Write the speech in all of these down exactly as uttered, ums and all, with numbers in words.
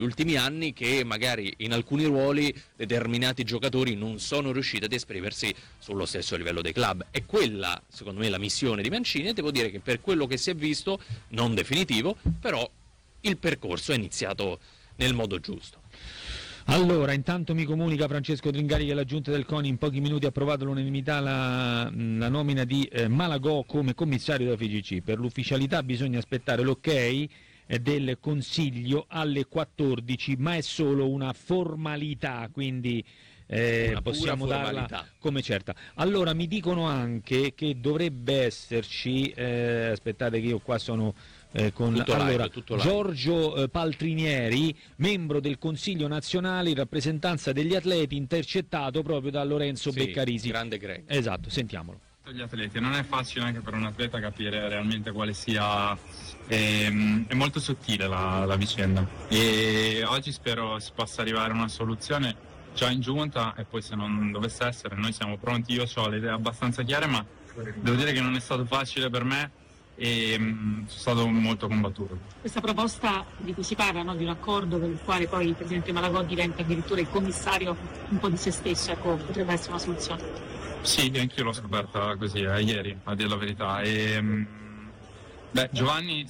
ultimi anni che magari in alcuni ruoli determinati giocatori non sono riusciti ad esprimersi sullo stesso livello dei club. È quella, secondo me, la missione di Mancini, e devo dire che per quello che si è visto, non definitivo, però il percorso è iniziato nel modo giusto. Allora, intanto mi comunica Francesco Tringari che la giunta del CONI in pochi minuti ha approvato all'unanimità la, la nomina di eh, Malagò come commissario della F I G C. Per l'ufficialità bisogna aspettare l'ok del Consiglio alle quattordici, ma è solo una formalità, quindi eh, possiamo darla come certa. Allora mi dicono anche che dovrebbe esserci, eh, aspettate che io qua sono eh, con tutto allora, live, tutto Giorgio eh, Paltrinieri, membro del Consiglio nazionale in rappresentanza degli atleti, intercettato proprio da Lorenzo sì, Beccarisi. Grande Greg. Esatto, sentiamolo. Gli atleti, non è facile anche per un atleta capire realmente quale sia, ehm, è molto sottile la, la vicenda, e oggi spero si possa arrivare a una soluzione già in giunta, e poi se non dovesse essere noi siamo pronti. Io ho le idee abbastanza chiare, ma devo dire che non è stato facile per me e mh, sono stato molto combattuto. Questa proposta di cui si parla, no? Di un accordo per il quale poi il presidente Malagò diventa addirittura il commissario un po' di se stesso, ecco, potrebbe essere una soluzione. Sì, anch'io l'ho scoperta così, eh, ieri, a dire la verità. E, beh, Giovanni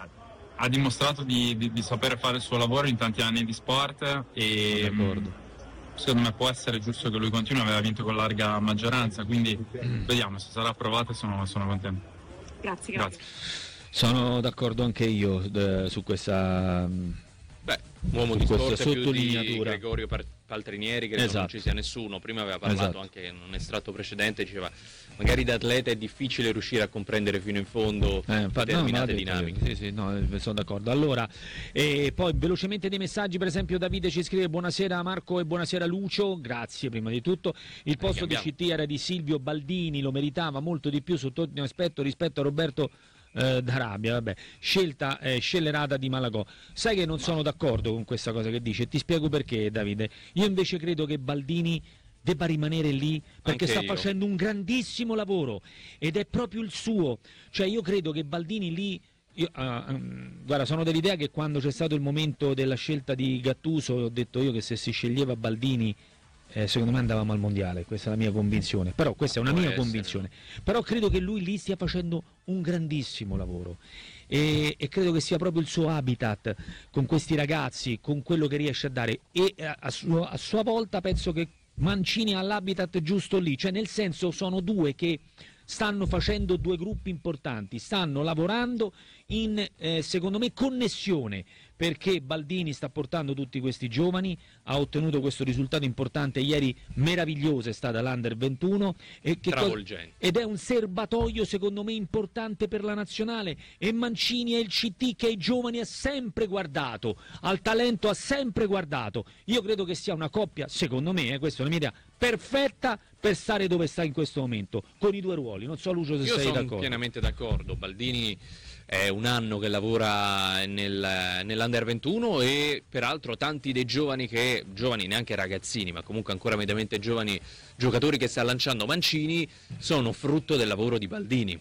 ha dimostrato di, di, di sapere fare il suo lavoro in tanti anni di sport, e secondo me può essere giusto che lui continui, aveva vinto con larga maggioranza, quindi mm. vediamo se sarà approvato, e sono, sono contento. Grazie, grazie. grazie. Sono d'accordo anche io eh, su questa... Beh, uomo di sport più di Gregorio Paltrinieri, credo esatto. non ci sia nessuno. Prima aveva parlato esatto. anche in un estratto precedente, diceva magari da atleta è difficile riuscire a comprendere fino in fondo eh, infatti, determinate no, dinamiche. Sì, sì, no, sono d'accordo. Allora, e poi velocemente dei messaggi, per esempio Davide ci scrive: buonasera Marco e buonasera Lucio, grazie prima di tutto. Il posto di C T era di Silvio Baldini, lo meritava molto di più sotto ogni aspetto rispetto a Roberto Eh, d'Arabia, vabbè, scelta eh, scellerata di Malagò. Sai che non sono d'accordo con questa cosa che dice, ti spiego perché, Davide. Io invece credo che Baldini debba rimanere lì perché Anche sta io. facendo un grandissimo lavoro ed è proprio il suo, cioè io credo che Baldini lì io, uh, um, guarda, sono dell'idea che quando c'è stato il momento della scelta di Gattuso ho detto io che se si sceglieva Baldini Eh, secondo me andavamo al mondiale, questa è la mia convinzione, però questa è una mia essere. convinzione, però credo che lui lì stia facendo un grandissimo lavoro e, e credo che sia proprio il suo habitat con questi ragazzi, con quello che riesce a dare, e a, a, sua, a sua volta penso che Mancini ha l'habitat giusto lì, cioè nel senso sono due che stanno facendo due gruppi importanti, stanno lavorando in eh, secondo me connessione, perché Baldini sta portando tutti questi giovani, ha ottenuto questo risultato importante ieri, meraviglioso è stata l'Under ventuno e che travolgente, ed è un serbatoio secondo me importante per la nazionale, e Mancini è il C T che ai giovani ha sempre guardato, al talento ha sempre guardato. Io credo che sia una coppia, secondo me, eh, questa è la mia idea, perfetta per stare dove sta in questo momento, con i due ruoli. Non so Lucio se Io sei sono d'accordo. pienamente d'accordo. Baldini è un anno che lavora nel, nell'Under ventuno, e peraltro tanti dei giovani, che giovani neanche ragazzini, ma comunque ancora mediamente giovani giocatori che sta lanciando Mancini, sono frutto del lavoro di Baldini.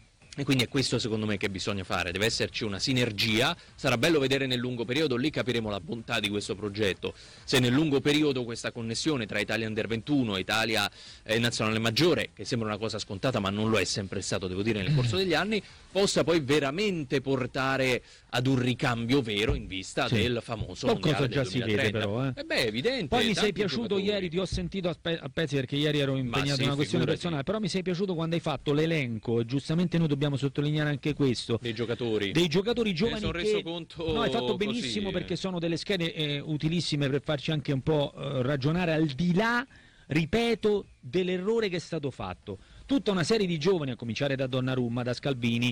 E quindi è questo secondo me che bisogna fare, deve esserci una sinergia, sarà bello vedere nel lungo periodo, lì capiremo la bontà di questo progetto, se nel lungo periodo questa connessione tra Italia Under ventuno e Italia eh, Nazionale Maggiore, che sembra una cosa scontata ma non lo è sempre stato, devo dire, nel corso degli anni, possa poi veramente portare ad un ricambio vero in vista sì. del famoso qualcosa mondiale già del si vede però eh. Eh beh, evidente. Poi mi sei piaciuto giocatori. Ieri, ti ho sentito a, spe- a pezzi perché ieri ero impegnato sì, in una questione figurati. personale, però mi sei piaciuto quando hai fatto l'elenco, e giustamente noi dobbiamo sottolineare anche questo, dei giocatori dei giocatori giovani sono che reso conto no, hai fatto benissimo così, perché eh. sono delle schede eh, utilissime per farci anche un po' eh, ragionare al di là, ripeto, dell'errore che è stato fatto. Tutta una serie di giovani, a cominciare da Donnarumma, da Scalvini,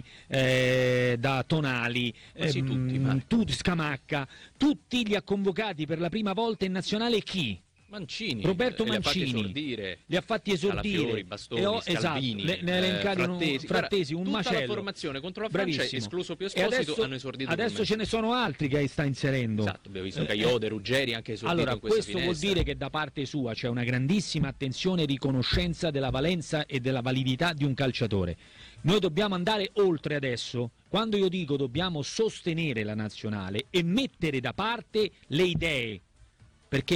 eh, da Tonali, Ma sì, tutti, ehm, ma- tutti, Scamacca, tutti li ha convocati per la prima volta in nazionale chi? Mancini, Roberto li Mancini ha fatti esordire, li ha fatti esordire, Calafiori, Bastoni, e ho- Scalvini, esatto, ne, ne elencati eh, un- Frattesi, Frattesi, un Guarda, macello. tutta la formazione contro la Francia, Bravissimo. escluso Pio E Esposito, adesso, hanno esordito con adesso ce Mancini. ne sono altri che sta inserendo. Esatto, abbiamo visto Eh, Caiode, Ruggeri anche esordito Allora, in questa questo vuol finestra. dire che da parte sua c'è una grandissima attenzione e riconoscenza della valenza e della validità di un calciatore. Noi dobbiamo andare oltre adesso. Quando io dico dobbiamo sostenere la nazionale e mettere da parte le idee,